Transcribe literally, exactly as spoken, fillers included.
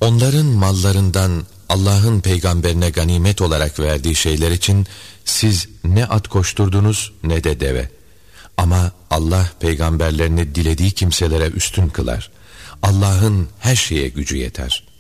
Onların mallarından Allah'ın peygamberine ganimet olarak verdiği şeyler için siz ne at koşturdunuz ne de deve. Ama Allah peygamberlerini dilediği kimselere üstün kılar. Allah'ın her şeye gücü yeter.